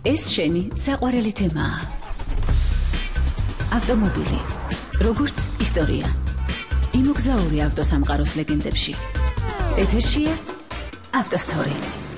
ეს შენი საყვარელი თემაა. ავტომობილი, როგორც ისტორია. იმოგზაური ავტოსამყაროს ლეგენდებში. ეთერშია ავტოსტორი.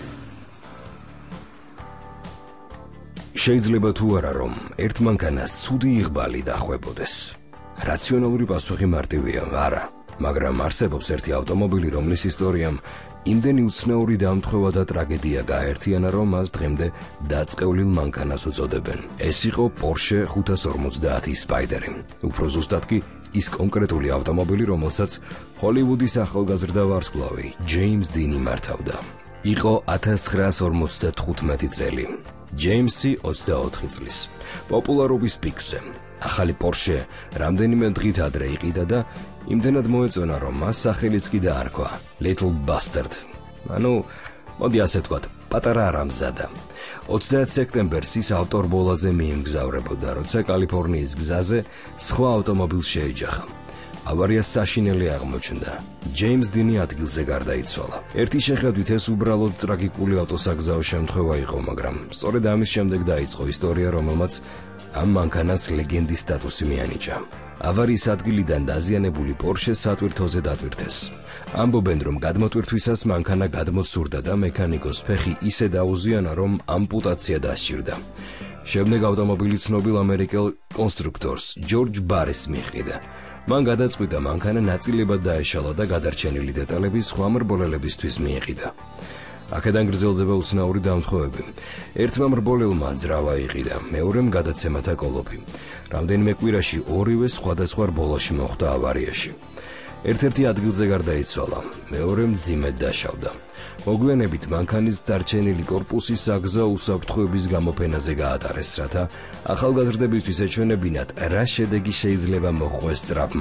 შეიძლება თუ არა რომ ერთ მანქანას ცუდი იღბალი დახვებოდეს. რაციონალური პასუხი მარტივია, არა, მაგრამ არსებობს ერთი ავტომობილი, რომლის ისტორიამ იმდენი უცნაური დამთხოვა და ტრაგედია გააერთიანა, რომ მას დღემდე დაწყევლილ მანქანას უწოდებენ. ეს იყო Porsche 550 Spyder. უფრო ზუსტად კი ის კონკრეტული ავტომობილი, რომელსაც ჰოლივუდის ახალგაზრდა ვარსკვლავი ჯეიმს დინი მართავდა. იყო 1955 წელი. ჯეიმსი 24 წლის. პოპულარობის პიკზე. ახალი Porsche რამდენიმე დღით ადრე იყიდა და იმდენად მოეწონა, რომ მას სახელიც კი დაარქვა Little Bastard. ანუ, მოდი ასე ვთქვათ, პატარა რამზადა. 30 სექტემბერს ის ავტორბოლაზე მიემგზავრებოდა, როცა კალიფორნიის გზაზე სხვა ავტომობილს შეეჯახა. ავარიას საშინელი აღმოჩნდა. ჯეიმს დინი ადგილზე გარდაიცვალა. ერთი შეხედვით ეს უბრალოდ ტრაგიკული ავტოსაგზაო შემთხვევა იყო, მაგრამ სწორედ ამის შემდეგ დაიწყო ისტორია, რომელმაც ამ მანქანას ლეგენდის სტატუსი მიანიჭა. ავარიის ადგილიდან დაზიანებული Porsche სატვირთოზე დატვირთეს. ამბობენ, რომ გადმოტვირთვისას მანქანა გადმოცურდა და მექანიკოს ფეხი ისე დაუზიანა, რომ ამპუტაცია დასჭირდა. შემდეგ ავტომობილი ცნობილ ამერიკელ კონსტრუქტორს ჯორჯ ბარეს მიჰყიდა. მან გადაწყვიტა მანქანა ნაწილებად დაეშალა და გადარჩენილი დეტალები სხვა მრბოლელებისთვის მიეყიდა. აქედან გრძელდება უცნაური დამთხოვები. ერთმა მრბოლელმა ძრავა იყიდა, მეორემ გადაცემათა კოლოფი. რამდენიმე კვირაში ორივე სხვადასხვა რბოლაში მოხვდა ავარიაში. ერთ-ერთი ადგილზე გარდაიცვალა, მეორე მძიმედ დაშავდა. მოგვიანებით მანქანის დარჩენილი კორპუსი საგზაო უსაფრთხოების გამოფენაზე გაატარეს, რათა ახალგაზრდებისთვის ეჩვენებინათ, რა შედეგი შეიძლება მოჰყვეს სწრაფ